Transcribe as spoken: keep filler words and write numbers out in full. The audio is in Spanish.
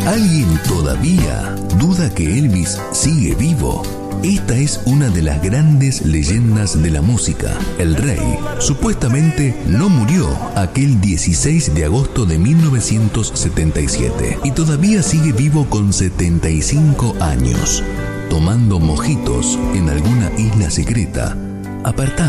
¿Alguien todavía duda que Elvis sigue vivo? Esta es una de las grandes leyendas de la música. El rey supuestamente no murió aquel dieciséis de agosto de mil novecientos setenta y siete y todavía sigue vivo con setenta y cinco años, tomando mojitos en alguna isla secreta, apartada